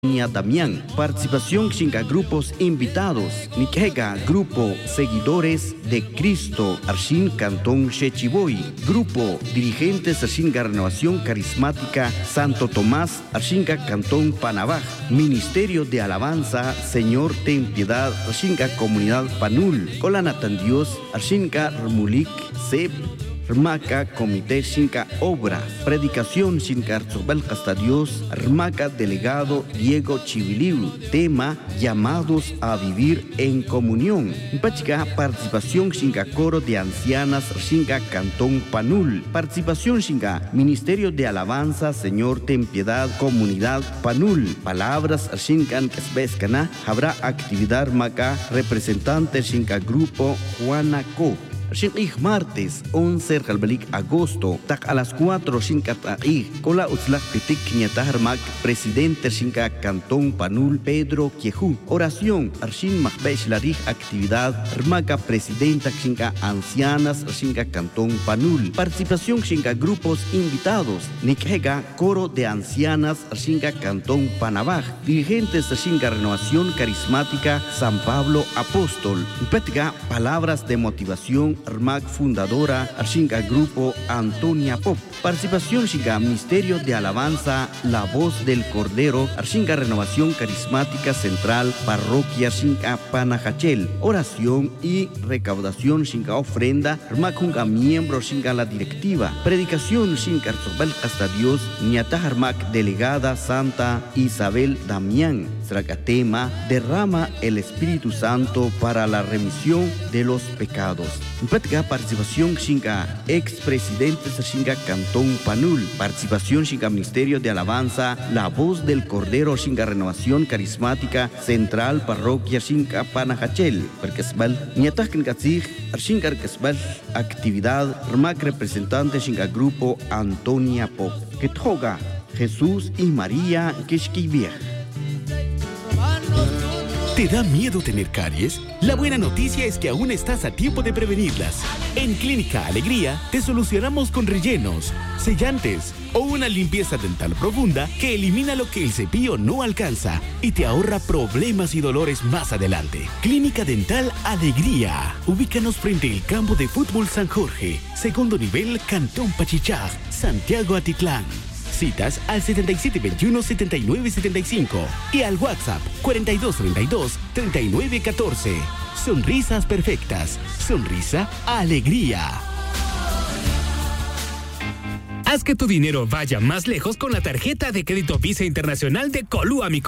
Damián. Participación Xinca grupos invitados. Niquega, grupo Seguidores de Cristo, Arshin Cantón Chechiboy. Grupo Dirigentes Arshinga Renovación Carismática Santo Tomás, Arshinga Cantón Panabaj. Ministerio de Alabanza Señor Ten Piedad, Arshinga Comunidad Panul. Colanatan Dios, Arshinga Rmulik Seb. Rmaca Comité Xinca Obra, Predicación Xinca Arzobel hasta Dios, Rmaca Delegado Diego Chibiliu, tema Llamados a Vivir en Comunión. Pachica Participación Xinca Coro de Ancianas Xinca Cantón Panul, Participación Xinca Ministerio de Alabanza Señor Ten Piedad Comunidad Panul, Palabras Xinca Kesbescana, habrá actividad Maca Representante Xinca Grupo Juanaco. Martes 11 agosto, tak a las 4 Kola Utzlak Pitik Niataharmak, Presidente Xinca Cantón Panul Pedro Quiejú. Oración Arshin Makbesh Larij Actividad Rmaca Presidenta Xinca Ancianas Xinca Cantón Panul. Participación Xinca Grupos Invitados. Niquega Coro de Ancianas Xinca Cantón Panabaj. Dirigentes Xinca Renovación Carismática San Pablo Apóstol. Petga Palabras de Motivación Rmac Fundadora Arshinga Grupo Antonia Pop. Participación Xinca Ministerio de Alabanza La Voz del Cordero Arshinga Renovación Carismática Central Parroquia Xinca Panajachel. Oración y recaudación Xinca Ofrenda Rmac Junga Miembro Xinca la Directiva. Predicación Xinca Arzobel hasta Dios Niatah Rmac Delegada Santa Isabel Damián. Tema derrama el Espíritu Santo para la remisión de los pecados. Participación Xinca expresidentes Xinca Cantón Panul. Participación Xinca Ministerio de Alabanza La Voz del Cordero Xinca Renovación Carismática Central Parroquia Xinca Panajachel. Perkesbal Niatah Kinkatzig Xinca Kesbal Actividad Rmac Representante Xinca Grupo Antonia Pop. Kethoga Jesús y María Keshkivia. ¿Te da miedo tener caries? La buena noticia es que aún estás a tiempo de prevenirlas. En Clínica Alegría te solucionamos con rellenos, sellantes o una limpieza dental profunda que elimina lo que el cepillo no alcanza y te ahorra problemas y dolores más adelante. Clínica Dental Alegría. Ubícanos frente al campo de fútbol San Jorge, segundo nivel, Cantón Pachichaj, Santiago Atitlán. Citas al 7721-7975 y al WhatsApp 4232-3914. Sonrisas perfectas. Sonrisa Alegría. Haz que tu dinero vaya más lejos con la tarjeta de crédito Visa Internacional de Colúa, mi